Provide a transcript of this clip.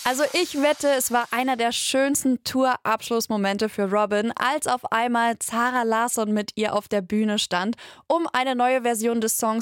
Also ich wette, es war einer der schönsten Tour-Abschlussmomente für Robyn, als auf einmal Zara Larsson mit ihr auf der Bühne stand, um eine neue Version des Songs